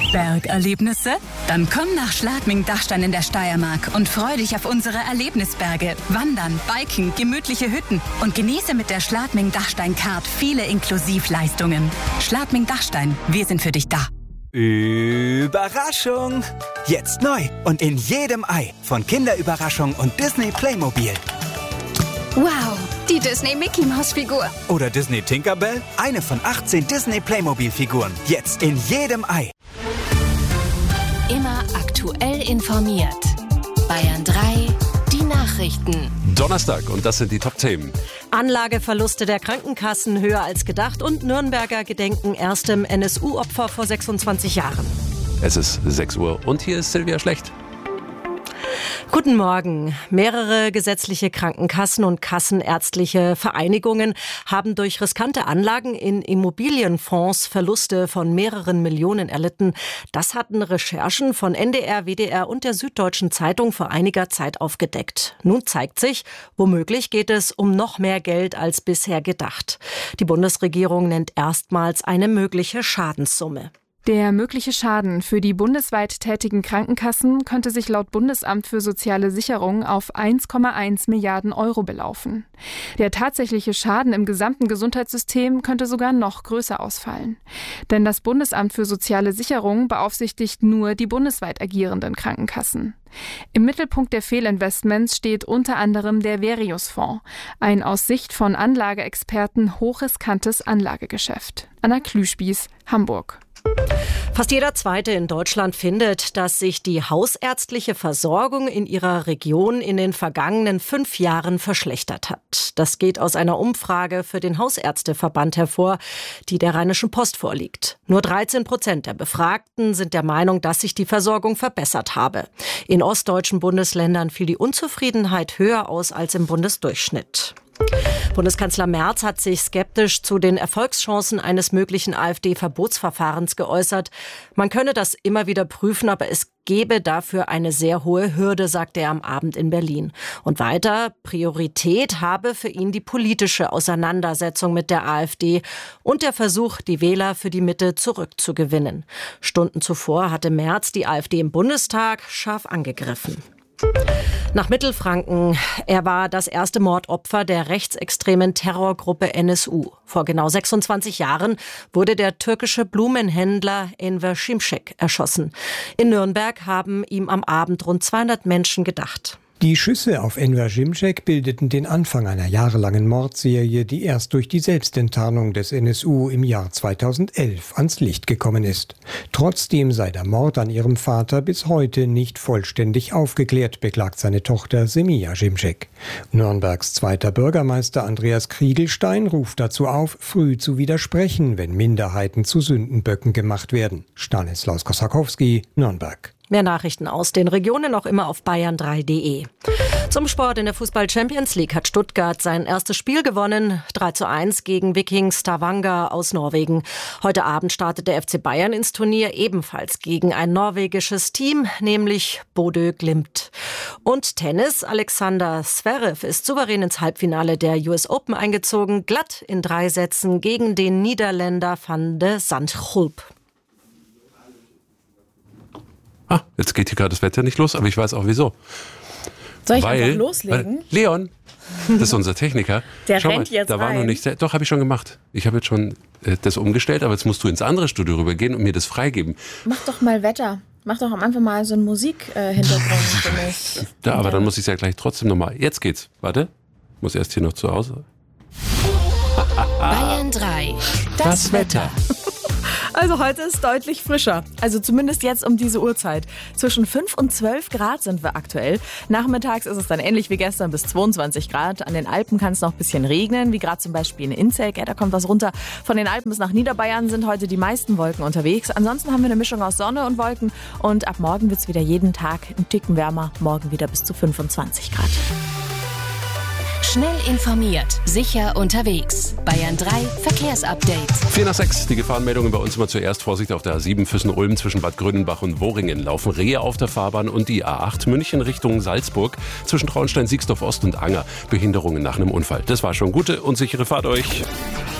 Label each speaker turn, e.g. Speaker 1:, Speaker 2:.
Speaker 1: Bergerlebnisse? Dann komm nach Schladming-Dachstein in der Steiermark und freu dich auf unsere Erlebnisberge. Wandern, Biken, gemütliche Hütten und genieße mit der Schladming-Dachstein-Card viele Inklusivleistungen. Schladming-Dachstein, wir sind für dich da.
Speaker 2: Überraschung! Jetzt neu und in jedem Ei von Kinderüberraschung und Disney Playmobil.
Speaker 3: Wow, die Disney-Mickey-Maus-Figur.
Speaker 2: Oder Disney Tinkerbell, eine von 18 Disney Playmobil-Figuren. Jetzt in jedem Ei.
Speaker 4: Immer aktuell informiert. Bayern 3, die Nachrichten.
Speaker 5: Donnerstag und das sind die Top-Themen.
Speaker 6: Anlageverluste der Krankenkassen höher als gedacht und Nürnberger gedenken erstem NSU-Opfer vor 26 Jahren.
Speaker 5: Es ist 6 Uhr und hier ist Silvia Schlecht.
Speaker 6: Guten Morgen. Mehrere gesetzliche Krankenkassen und kassenärztliche Vereinigungen haben durch riskante Anlagen in Immobilienfonds Verluste von mehreren Millionen erlitten. Das hatten Recherchen von NDR, WDR und der Süddeutschen Zeitung vor einiger Zeit aufgedeckt. Nun zeigt sich, womöglich geht es um noch mehr Geld als bisher gedacht. Die Bundesregierung nennt erstmals eine mögliche Schadenssumme.
Speaker 7: Der mögliche Schaden für die bundesweit tätigen Krankenkassen könnte sich laut Bundesamt für soziale Sicherung auf 1,1 Milliarden Euro belaufen. Der tatsächliche Schaden im gesamten Gesundheitssystem könnte sogar noch größer ausfallen. Denn das Bundesamt für soziale Sicherung beaufsichtigt nur die bundesweit agierenden Krankenkassen. Im Mittelpunkt der Fehlinvestments steht unter anderem der Verius-Fonds, ein aus Sicht von Anlageexperten hochriskantes Anlagegeschäft. Anna Klüspieß, Hamburg.
Speaker 6: Fast jeder Zweite in Deutschland findet, dass sich die hausärztliche Versorgung in ihrer Region in den vergangenen 5 Jahren verschlechtert hat. Das geht aus einer Umfrage für den Hausärzteverband hervor, die der Rheinischen Post vorliegt. Nur 13% der Befragten sind der Meinung, dass sich die Versorgung verbessert habe. In ostdeutschen Bundesländern fiel die Unzufriedenheit höher aus als im Bundesdurchschnitt. Bundeskanzler Merz hat sich skeptisch zu den Erfolgschancen eines möglichen AfD-Verbotsverfahrens geäußert. Man könne das immer wieder prüfen, aber es gebe dafür eine sehr hohe Hürde, sagte er am Abend in Berlin. Und weiter, Priorität habe für ihn die politische Auseinandersetzung mit der AfD und der Versuch, die Wähler für die Mitte zurückzugewinnen. Stunden zuvor hatte Merz die AfD im Bundestag scharf angegriffen. Nach Mittelfranken. Er war das erste Mordopfer der rechtsextremen Terrorgruppe NSU. Vor genau 26 Jahren wurde der türkische Blumenhändler Enver Şimşek erschossen. In Nürnberg haben ihm am Abend rund 200 Menschen gedacht.
Speaker 8: Die Schüsse auf Enver Şimşek bildeten den Anfang einer jahrelangen Mordserie, die erst durch die Selbstenttarnung des NSU im Jahr 2011 ans Licht gekommen ist. Trotzdem sei der Mord an ihrem Vater bis heute nicht vollständig aufgeklärt, beklagt seine Tochter Semija Şimşek. Nürnbergs zweiter Bürgermeister Andreas Kriegelstein ruft dazu auf, früh zu widersprechen, wenn Minderheiten zu Sündenböcken gemacht werden. Stanislaus Kosakowski, Nürnberg.
Speaker 6: Mehr Nachrichten aus den Regionen auch immer auf bayern3.de. Zum Sport in der Fußball-Champions League hat Stuttgart sein erstes Spiel gewonnen. 3:1 gegen Viking Stavanger aus Norwegen. Heute Abend startet der FC Bayern ins Turnier ebenfalls gegen ein norwegisches Team, nämlich Bodø Glimt. Und Tennis. Alexander Zverev ist souverän ins Halbfinale der US Open eingezogen. Glatt in 3 Sätzen gegen den Niederländer Van de Zandschulp.
Speaker 5: Jetzt geht hier gerade das Wetter nicht los, aber ich weiß auch wieso.
Speaker 9: Soll ich einfach loslegen?
Speaker 5: Leon, das ist unser Techniker.
Speaker 9: Der
Speaker 5: Schau
Speaker 9: rennt
Speaker 5: mal,
Speaker 9: jetzt
Speaker 5: da war
Speaker 9: rein.
Speaker 5: noch nicht. Doch, habe ich schon gemacht. Ich habe jetzt schon das umgestellt, aber jetzt musst du ins andere Studio rübergehen und mir das freigeben.
Speaker 9: Mach doch mal Wetter. Mach doch am Anfang mal so einen Musikhintergrund für mich.
Speaker 5: Ja, aber dann muss ich es ja gleich trotzdem nochmal. Jetzt geht's. Warte. Muss erst hier noch zu Hause.
Speaker 4: Bayern 3, das Wetter.
Speaker 9: Also heute ist deutlich frischer. Also zumindest jetzt um diese Uhrzeit. Zwischen 5 und 12 Grad sind wir aktuell. Nachmittags ist es dann ähnlich wie gestern bis 22 Grad. An den Alpen kann es noch ein bisschen regnen, wie gerade zum Beispiel in Inzeg. Ja, da kommt was runter. Von den Alpen bis nach Niederbayern sind heute die meisten Wolken unterwegs. Ansonsten haben wir eine Mischung aus Sonne und Wolken. Und ab morgen wird es wieder jeden Tag ein Ticken wärmer. Morgen wieder bis zu 25 Grad.
Speaker 4: Schnell informiert, sicher unterwegs. Bayern 3 Verkehrsupdate.
Speaker 5: 4:06, die Gefahrenmeldungen bei uns immer zuerst. Vorsicht auf der A7 Füssen-Ulm zwischen Bad Grünenbach und Woringen. Laufen Rehe auf der Fahrbahn und die A8 München Richtung Salzburg zwischen Traunstein, Siegsdorf Ost und Anger. Behinderungen nach einem Unfall. Das war schon. Gute und sichere Fahrt euch.